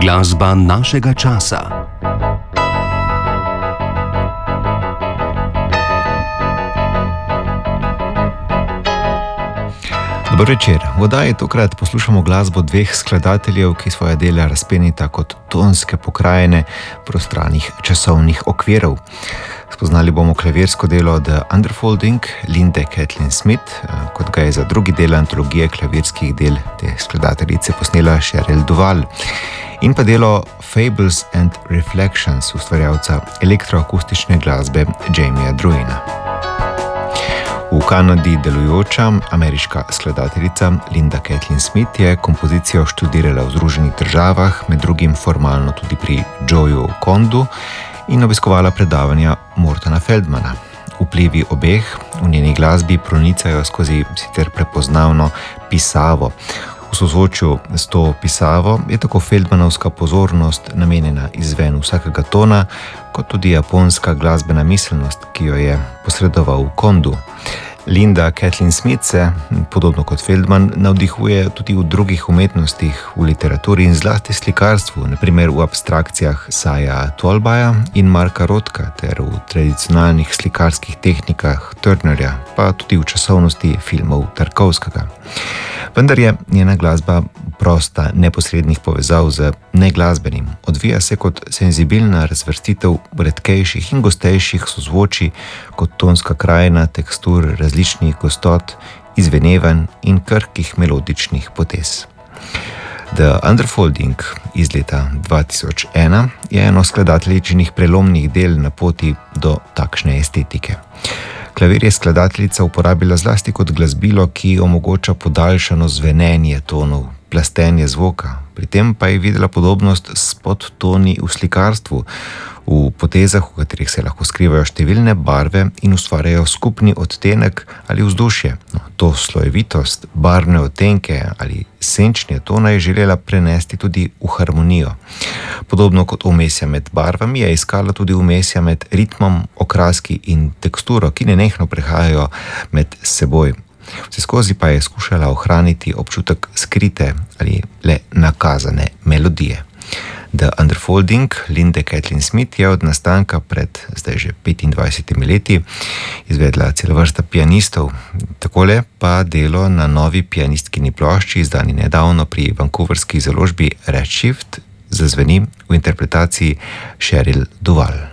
Glasba našega časa. Dober večer. V oddaji tokrat poslušamo glasbo dveh skladateljev, ki svoje dela razpenita kot tonske pokrajine prostranih časovnih okvirov. Spoznali bomo klavirsko delo The Underfolding Linde Kathleen Smith, kot ga je za drugi del antologije klavirskih del te skladateljice posnela Cheryl Duval, in pa delo Fables and Reflections ustvarjalca elektroakustične glasbe Jamieja Druina. V Kanadi delujoča ameriška skladateljica Linda Kathleen Smith je kompozicijo študirala v Združenih državah, med drugim formalno tudi pri Joeju Condu, in obiskovala predavanja Mortona Feldmana. Vplivi obeh v njeni glasbi pronicajo skozi sicer prepoznavno pisavo. V sozvočju s to pisavo je tako Feldmanovska pozornost namenjena izvenu vsakega tona, kot tudi japonska glasbena miselnost, ki jo je posredoval v Kondu. Linda Kathleen Smith se, podobno kot Feldman, navdihuje tudi v drugih umetnostih, v literaturi in zlasti slikarstvu, na primer v abstrakcijah Saja Tolbaja in Marka Rothka ter v tradicionalnih slikarskih tehnikah Turnerja, pa tudi v časovnosti filmov Tarkovskega. Vendar je njena glasba prosta neposrednih povezav z neglasbenim. Odvija se kot senzibilna razvrstitev redkejših in gostejših sozvočij, kot tonska krajina tekstur različnih gostot, izvenevanj in krhkih melodičnih potez. The Underfolding iz leta 2001 je eno skladateljičinih prelomnih del na poti do takšne estetike. Klavir je skladateljica uporabila zlasti kot glasbilo, ki omogoča podaljšano zvenenje tonov, plastenje zvoka. Pri tem pa je videla podobnost s podtoni v slikarstvu, v potezah, v katerih se lahko skrivajo številne barve in ustvarjajo skupni odtenek ali vzdušje. To slojevitost, barvne odtenke ali senčnje tona je želela prenesti tudi v harmonijo. Podobno kot vmesja med barvami je iskala tudi vmesja med ritmom, okraski in teksturo, ki nenehno prehajajo med seboj. Vseskozi pa je skušala ohraniti občutek skrite ali le nakazane melodije. The Underfolding Linde Kathleen Smith je od nastanka pred zdaj že 25 leti izvedla cela vrsta pianistov. Takole pa delo na novi pianistkini plošči, izdani nedavno pri vancouverski založbi Redshift, zazveni v interpretaciji Cheryl Duval.